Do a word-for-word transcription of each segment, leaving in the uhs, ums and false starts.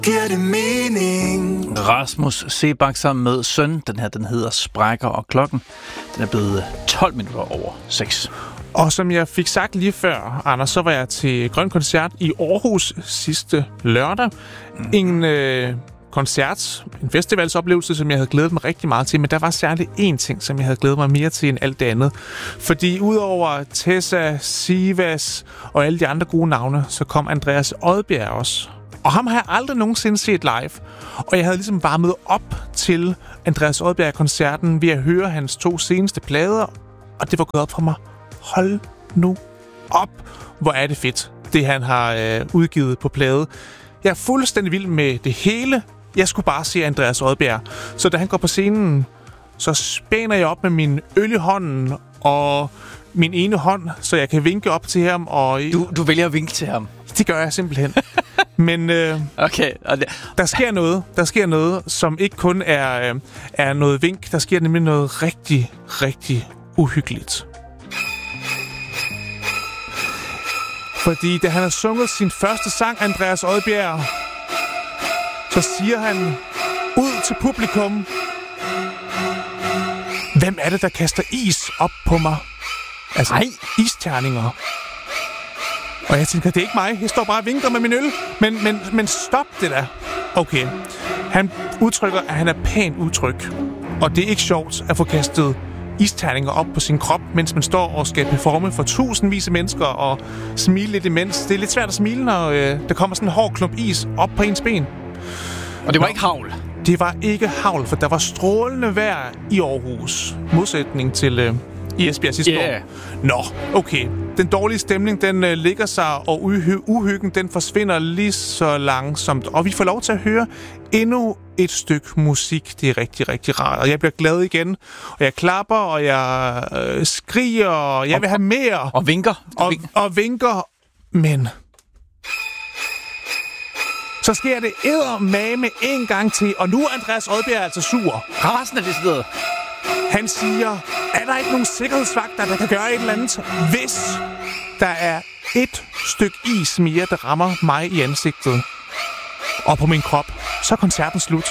giver det mening. Rasmus Seebach sammen med Søn. Den her, den hedder Sprækker, og klokken den er blevet tolv minutter over seks. Og som jeg fik sagt lige før, Anders, så var jeg til Grøn Koncert i Aarhus sidste lørdag. Mm. En øh, koncert, en festivalsoplevelse, som jeg havde glædet mig rigtig meget til, men der var særligt én ting, som jeg havde glædet mig mere til end alt det andet. Fordi udover Tessa, Sivas og alle de andre gode navne, så kom Andreas Odbjerg også. Og ham har jeg aldrig nogensinde set live. Og jeg havde ligesom varmet op til Andreas Odbjerg-koncerten ved at høre hans to seneste plader, og det var gået op for mig. Hold nu op, hvor er det fedt, det han har øh, udgivet på plade. Jeg er fuldstændig vild med det hele. Jeg skulle bare se Andreas Odbjerg. Så da han går på scenen, så spænder jeg op med min øl i hånden og min ene hånd, så jeg kan vinke op til ham. Og Du, du vælger at vinke til ham? Det gør jeg simpelthen. Men øh, okay. der sker noget, der sker noget, som ikke kun er, øh, er noget vink. Der sker nemlig noget rigtig, rigtig uhyggeligt. Fordi da han har sunget sin første sang, Andreas Odbjerg, så siger han ud til publikum: hvem er det, der kaster is op på mig? Altså, Ej. isterninger. Og jeg tænker, det er ikke mig. Jeg står bare og vinker med min øl. Men, men, men stop det da. Okay. Han udtrykker, at han er pænt udtryk. Og det er ikke sjovt at få kastet isterninger op på sin krop, mens man står og skal performe for tusindvis af mennesker og smile lidt imens. Det er lidt svært at smile, når øh, der kommer sådan en hård klump is op på ens ben. Og det var Nå, ikke havl? Det var ikke havl, for der var strålende vejr i Aarhus. Modsætning til øh, i Esbjerg sidste yeah. år. Nå, okay. Den dårlige stemning, den øh, ligger sig, og uhy- uhyggen, den forsvinder lige så langsomt. Og vi får lov til at høre endnu et stykke musik. Det er rigtig, rigtig rart. Og jeg bliver glad igen. Og jeg klapper, og jeg øh, skriger, og jeg vil have mere. Og vinker. Og, og vinker. Men så sker det eddermame en gang til. Og nu er Andreas Odbjerg altså sur. Resten af det sted. Han siger, er der ikke nogen sikkerhedsvagter, der kan gøre et eller andet, hvis der er et stykke is mere, der rammer mig i ansigtet og på min krop, så er koncerten slut.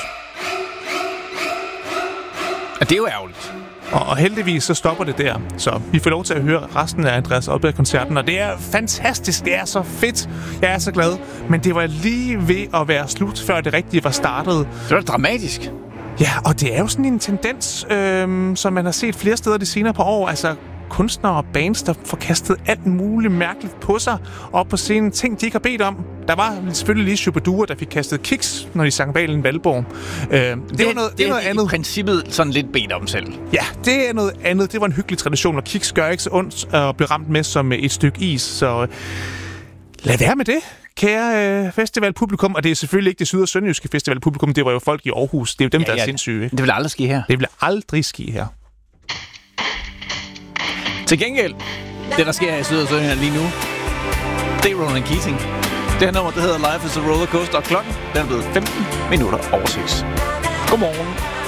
Og det er jo ærgerligt. Og, og heldigvis så stopper det der. Så vi får lov til at høre resten af Andreas Odbjerg-koncerten, og det er fantastisk, det er så fedt. Jeg er så glad, men det var lige ved at være slut, før det rigtige var startet. Det var dramatisk. Ja, og det er jo sådan en tendens, øhm, som man har set flere steder de senere par år. Altså kunstnere og bands, der får kastet alt muligt mærkeligt på sig op på scenen. Ting, de ikke har bedt om. Der var selvfølgelig lige Shubidua, der fik kastet kiks, når de sang Valen Valborg. Øh, det, det var noget, det, det er noget andet. I princippet sådan lidt bedt om selv. Ja, det er noget andet. Det var en hyggelig tradition, og kiks gør ikke så ondt at blive ramt med som et stykke is. Så lad være med det, kære øh, festivalpublikum. Og det er selvfølgelig ikke det syd- og sønderjyske festivalpublikum. Det var jo folk i Aarhus. Det er jo dem, ja, der ja, er sindssyge. Ikke? Det vil aldrig ske her. Det vil aldrig ske her. Til gengæld, det der sker her i Syd- og Sønderjylland lige nu, det er Ronan Keating. Det her nummer, det hedder Life is a Roller Coaster, og klokken den er blevet femten minutter over seks. Godmorgen.